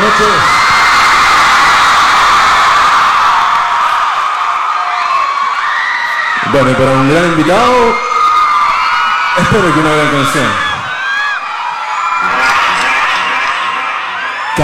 noches. Bueno, y para un gran invitado, espero que una gran canción.